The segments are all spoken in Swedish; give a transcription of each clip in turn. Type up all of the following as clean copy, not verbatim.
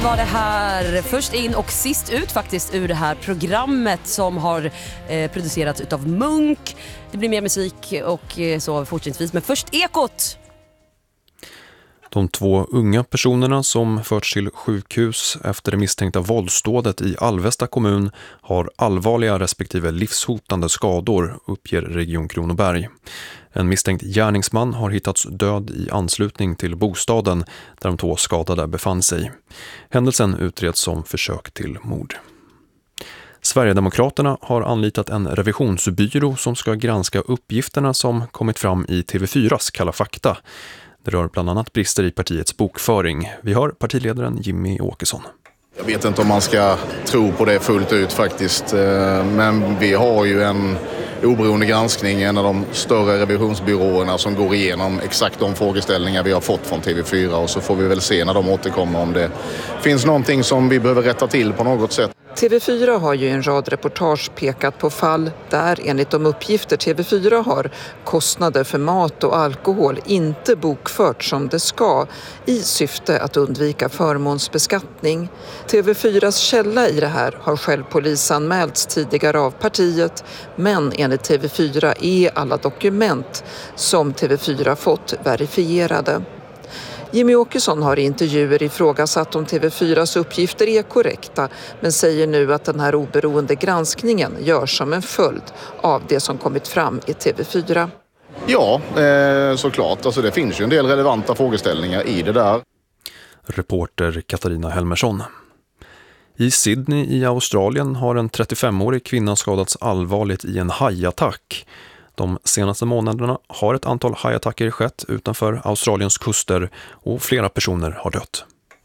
Var det här först in och sist ut faktiskt ur det här programmet som har producerats utav Munk. Det blir mer musik och så fortsättningsvis, men först Ekot. De 2 unga personerna som förts till sjukhus efter det misstänkta våldsdådet i Alvesta kommun har allvarliga respektive livshotande skador, uppger Region Kronoberg. En misstänkt gärningsman har hittats död i anslutning till bostaden där de 2 skadade befann sig. Händelsen utreds som försök till mord. Sverigedemokraterna har anlitat en revisionsbyrå som ska granska uppgifterna som kommit fram i TV4s Kalla fakta. Det rör bland annat brister i partiets bokföring. Vi hör partiledaren Jimmy Åkesson. Jag vet inte om man ska tro på det fullt ut faktiskt. Men vi har ju en oberoende granskning, en av de större revisionsbyråerna som går igenom exakt de frågeställningar vi har fått från TV4. Och så får vi väl se när de återkommer om det finns någonting som vi behöver rätta till på något sätt. TV4 har ju en rad reportage pekat på fall där enligt de uppgifter TV4 har kostnader för mat och alkohol inte bokfört som det ska i syfte att undvika förmånsbeskattning. TV4s källa i det här har själv polisanmälts tidigare av partiet, men enligt TV4 är alla dokument som TV4 fått verifierade. Jimmy Åkesson har i intervjuer ifrågasatt om TV4s uppgifter är korrekta, men säger nu att den här oberoende granskningen görs som en följd av det som kommit fram i TV4. Ja, såklart. Alltså det finns ju en del relevanta frågeställningar i det där. Reporter Katarina Helmersson. I Sydney i Australien har en 35-årig kvinna skadats allvarligt i en hajattack. De senaste månaderna har ett antal hajattacker skett utanför Australiens kuster och flera personer har dött.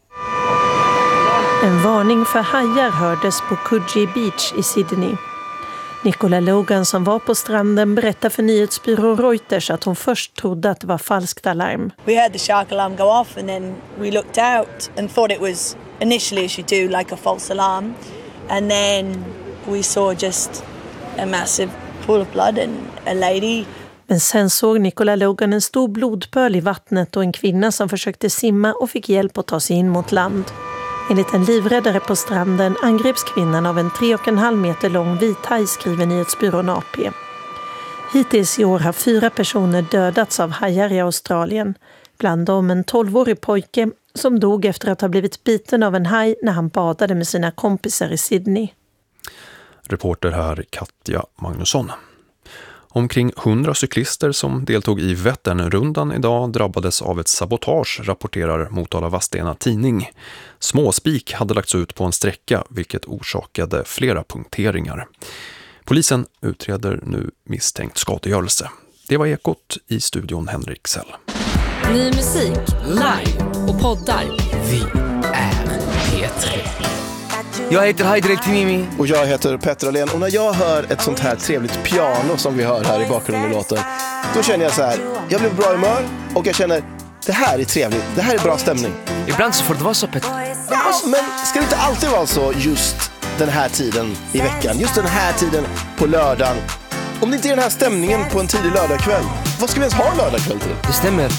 En varning för hajar hördes på Coogee Beach i Sydney. Nicola Logan som var på stranden berättar för nyhetsbyrån Reuters att hon först trodde att det var falskt alarm. We heard the shark alarm go off and then we looked out and thought it was initially, as you do, like a false alarm. And then we saw just a massive pool of blood and a lady. Men sen såg Nicola Logan en stor blodpöl i vattnet och en kvinna som försökte simma och fick hjälp att ta sig in mot land. Enligt en livräddare på stranden angreps kvinnan av en 3,5 meter lång vithaj, skriver nyhetsbyrån AP. Hittills i år har 4 personer dödats av hajar i Australien. Bland dem en 12-årig pojke som dog efter att ha blivit biten av en haj när han badade med sina kompisar i Sydney. Reporter här Katja Magnusson. Omkring 100 cyklister som deltog i Vätternrundan idag drabbades av ett sabotage, rapporterar Motala Vadstena tidning. Småspik hade lagts ut på en sträcka vilket orsakade flera punkteringar. Polisen utreder nu misstänkt skadegörelse. Det var Ekot, i studion Henrik Sell. Ny musik, live och poddar. Vi är P3. Jag heter Haidrek Timimi. Och jag heter Petter Alén. Och när jag hör ett sånt här trevligt piano som vi hör här i bakgrunden i låten, då känner jag så här, jag blir bra humör och jag känner, det här är trevligt, det här är bra stämning. Ibland så får det vara så, Petter. Men ska det inte alltid vara så just den här tiden i veckan, just den här tiden på lördagen? Om det inte är den här stämningen på en tidig lördagkväll, vad ska vi ens ha lördagkväll till? Det stämmer.